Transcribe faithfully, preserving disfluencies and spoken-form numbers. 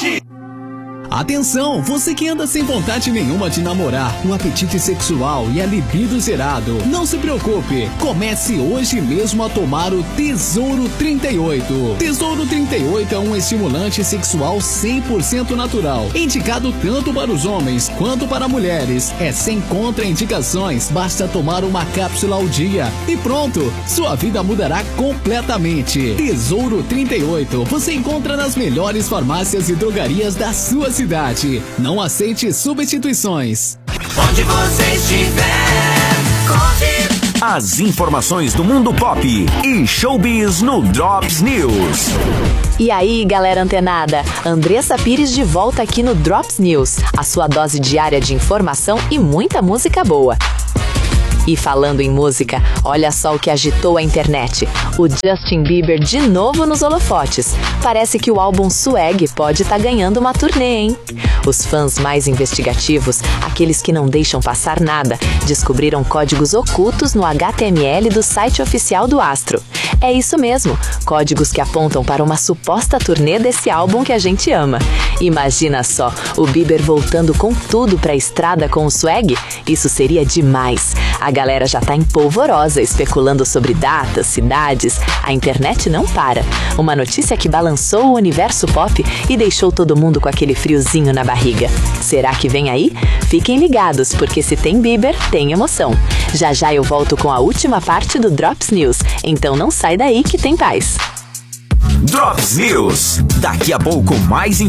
forte. Atenção, você que anda sem vontade nenhuma de namorar, o apetite sexual e a libido zerado, não se preocupe, comece hoje mesmo a tomar o Tesouro trinta e oito. Tesouro trinta e oito é um estimulante sexual cem por cento natural, indicado tanto para os homens quanto para mulheres. É sem contraindicações, basta tomar uma cápsula ao dia e pronto, sua vida mudará completamente. Tesouro trinta e oito, você encontra nas melhores farmácias e drogarias da sua cidade. Cidade. Não aceite substituições. Onde você estiver, conte as informações do mundo pop e showbiz no Drops News. E aí, galera antenada, Andressa Pires de volta aqui no Drops News, a sua dose diária de informação e muita música boa. E falando em música, olha só o que agitou a internet. O Justin Bieber de novo nos holofotes. Parece que o álbum Swag pode estar tá ganhando uma turnê, hein? Os fãs mais investigativos, aqueles que não deixam passar nada, descobriram códigos ocultos no H T M L do site oficial do astro. É isso mesmo, códigos que apontam para uma suposta turnê desse álbum que a gente ama. Imagina só, o Bieber voltando com tudo pra estrada com o Swag? Isso seria demais. A galera já tá empolvorosa, especulando sobre datas, cidades. A internet não para. Uma notícia que balançou o universo pop e deixou todo mundo com aquele friozinho na barriga. Será que vem aí? Fiquem ligados, porque se tem Bieber, tem emoção. Já já eu volto com a última parte do Drops News, então não sai daí que tem paz. Drops News. Daqui a pouco mais informações.